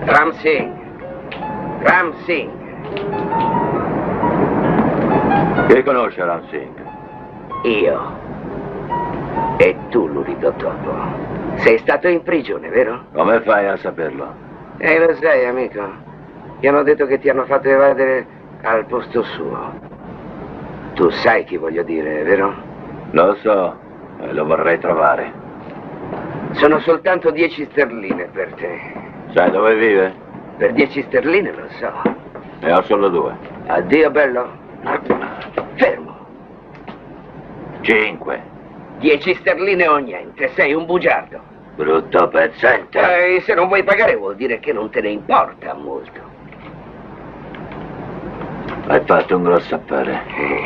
Ram Singh. Ram Singh. Chi conosce Ram Singh? Io. E tu, Lurido Topo. Sei stato in prigione, vero? Come fai a saperlo? Lo sai, amico. Ti hanno detto che ti hanno fatto evadere al posto suo. Tu sai chi voglio dire, vero? Lo so, e lo vorrei trovare. Sono soltanto 10 sterline per te. Sai dove vive? Per 10 sterline lo so. Ne ho solo 2. Addio, bello. Fermo. 5. 10 sterline o niente, sei un bugiardo. Brutto pezzente. Se non vuoi pagare vuol dire che non te ne importa molto. Hai fatto un grosso affare.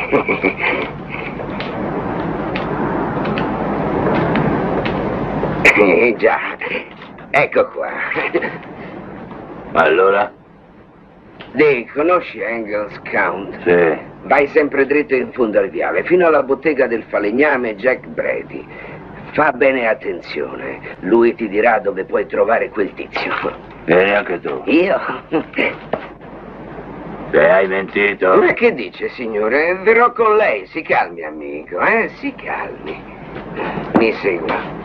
Già, ecco qua. Allora? Dick, conosci Angel's Count? Sì. Vai sempre dritto in fondo al viale, fino alla bottega del falegname Jack Brady. Fa bene attenzione, lui ti dirà dove puoi trovare quel tizio. Vieni anche tu. Io? Se hai mentito. Ma che dice, signore? Verrò con lei, si calmi, amico, si calmi. Mi segua.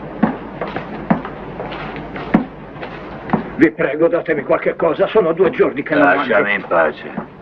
Vi prego, datemi qualche cosa, sono 2 giorni che non mangio. Lasciami in pace.